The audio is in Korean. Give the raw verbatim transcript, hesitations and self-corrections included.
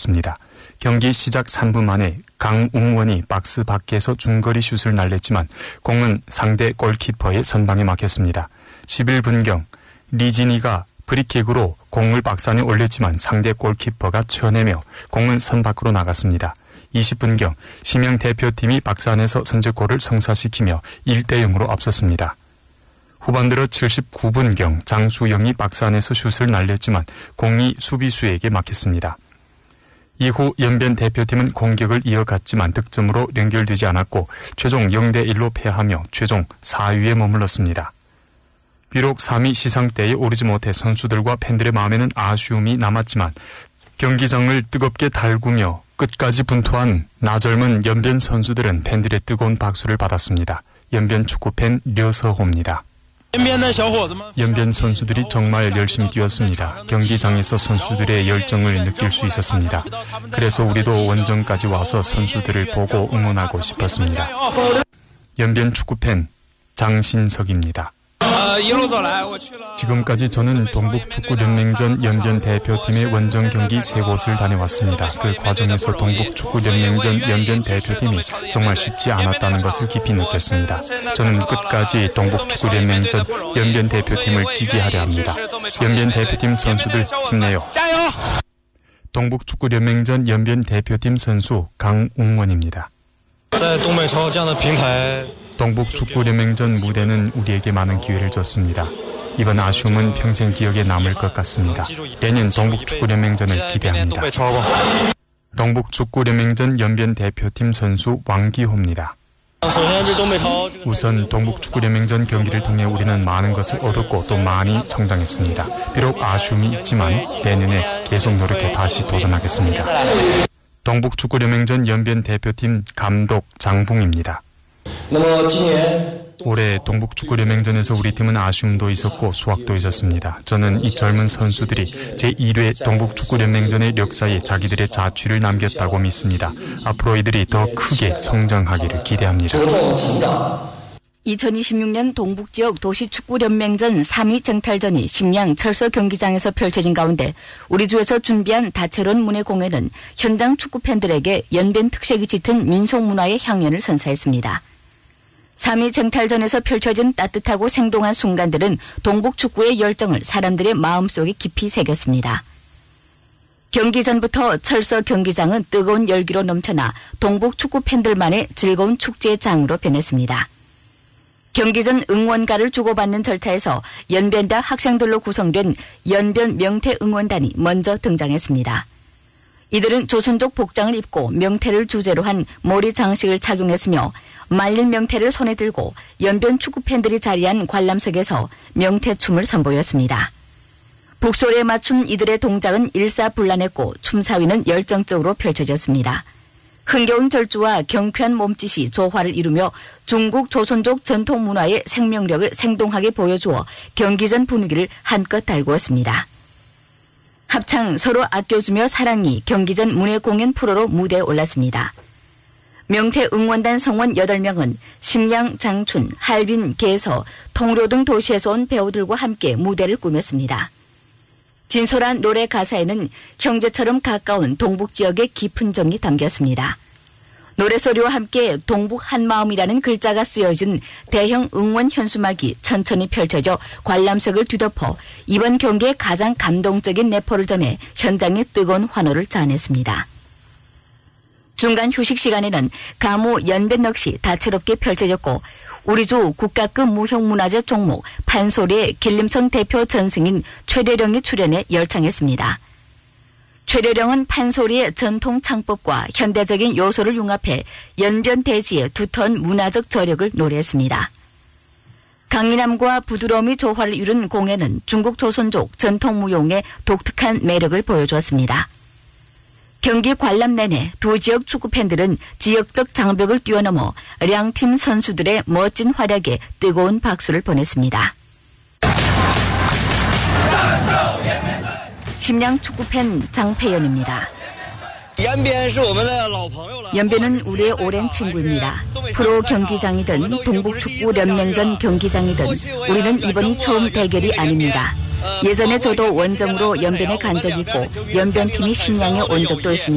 맞췄습니다. 경기 시작 삼 분 만에 강웅원이 박스 밖에서 중거리 슛을 날렸지만 공은 상대 골키퍼의 선방에 막혔습니다. 십일 분경 리진이가 프리킥으로 공을 박스 안에 올렸지만 상대 골키퍼가 쳐내며 공은 선 밖으로 나갔습니다. 이십 분경 심양 대표팀이 박스 안에서 선제골을 성사시키며 일 대 영으로 앞섰습니다. 후반 들어 칠십구 분경 장수영이 박스 안에서 슛을 날렸지만 공이 수비수에게 막혔습니다. 이후 연변 대표팀은 공격을 이어갔지만 득점으로 연결되지 않았고 최종 영 대 일로 패하며 최종 사 위에 머물렀습니다. 비록 삼 위 시상대에 오르지 못해 선수들과 팬들의 마음에는 아쉬움이 남았지만 경기장을 뜨겁게 달구며 끝까지 분투한 나절문 연변 선수들은 팬들의 뜨거운 박수를 받았습니다. 연변 축구팬 려서호입니다. 연변 선수들이 정말 열심히 뛰었습니다. 경기장에서 선수들의 열정을 느낄 수 있었습니다. 그래서 우리도 원정까지 와서 선수들을 보고 응원하고 싶었습니다. 연변 축구팬 장신석입니다. 지금까지 저는 동북축구연맹전 연변 대표팀의 원정 경기 세 곳을 다녀왔습니다. 그 과정에서 동북축구연맹전 연변 대표팀이 정말 쉽지 않았다는 것을 깊이 느꼈습니다. 저는 끝까지 동북축구연맹전 연변 대표팀을 지지하려 합니다. 연변 대표팀 선수들 힘내요. 동북축구연맹전 연변 대표팀 선수 강웅원입니다. 동북축구연맹전 무대는 우리에게 많은 기회를 줬습니다. 이번 아쉬움은 평생 기억에 남을 것 같습니다. 내년 동북축구연맹전을 기대합니다. 동북축구연맹전 연변 대표팀 선수 왕기호입니다. 우선 동북축구연맹전 경기를 통해 우리는 많은 것을 얻었고 또 많이 성장했습니다. 비록 아쉬움이 있지만 내년에 계속 노력해 다시 도전하겠습니다. 동북축구연맹전 연변 대표팀 감독 장붕입니다. 올해 동북축구연맹전에서 우리 팀은 아쉬움도 있었고 수확도 있었습니다. 저는 이 젊은 선수들이 제일 회 동북축구연맹전의 역사에 자기들의 자취를 남겼다고 믿습니다. 앞으로 이들이 더 크게 성장하기를 기대합니다. 이천이십육 년 동북지역 도시축구연맹전 삼 위 쟁탈전이 심양 철서 경기장에서 펼쳐진 가운데 우리 주에서 준비한 다채로운 문예 공연은 현장 축구팬들에게 연변 특색이 짙은 민속문화의 향연을 선사했습니다. 삼 위 쟁탈전에서 펼쳐진 따뜻하고 생동한 순간들은 동북축구의 열정을 사람들의 마음속에 깊이 새겼습니다. 경기 전부터 철서 경기장은 뜨거운 열기로 넘쳐나 동북축구 팬들만의 즐거운 축제의 장으로 변했습니다. 경기 전 응원가를 주고받는 절차에서 연변대 학생들로 구성된 연변 명태 응원단이 먼저 등장했습니다. 이들은 조선족 복장을 입고 명태를 주제로 한 모리 장식을 착용했으며 말린 명태를 손에 들고 연변 축구팬들이 자리한 관람석에서 명태춤을 선보였습니다. 북소리에 맞춘 이들의 동작은 일사불란했고 춤사위는 열정적으로 펼쳐졌습니다. 흥겨운 절주와 경쾌한 몸짓이 조화를 이루며 중국 조선족 전통 문화의 생명력을 생동하게 보여주어 경기 전 분위기를 한껏 달구었습니다. 합창 서로 아껴주며 사랑이 경기 전 문예 공연 프로로 무대에 올랐습니다. 명태 응원단 성원 여덟 명은 심양, 장춘, 할빈, 개서, 통료 등 도시에서 온 배우들과 함께 무대를 꾸몄습니다. 진솔한 노래 가사에는 형제처럼 가까운 동북 지역의 깊은 정이 담겼습니다. 노래소리와 함께 동북 한마음이라는 글자가 쓰여진 대형 응원 현수막이 천천히 펼쳐져 관람석을 뒤덮어 이번 경기의 가장 감동적인 내포를 전해 현장의 뜨거운 환호를 자아냈습니다. 중간 휴식 시간에는 가무 연변 넋이 다채롭게 펼쳐졌고 우리주 국가급 무형문화재 종목 판소리의 길림성 대표 전승인 최대령이 출연해 열창했습니다. 최대령은 판소리의 전통 창법과 현대적인 요소를 융합해 연변 대지의 두터운 문화적 저력을 노래했습니다. 강인함과 부드러움이 조화를 이룬 공연은 중국 조선족 전통 무용의 독특한 매력을 보여주었습니다. 경기 관람 내내 두 지역 축구팬들은 지역적 장벽을 뛰어넘어 양팀 선수들의 멋진 활약에 뜨거운 박수를 보냈습니다. 심양 축구팬 장패연입니다. 연변은 우리의 오랜 친구입니다. 프로 경기장이든 동북축구연맹전 경기장이든 우리는 이번이 처음 대결이 아닙니다. 예전에 저도 원정으로 연변에 간 적이 있고 연변팀이 심양에 온 적도 있습니다.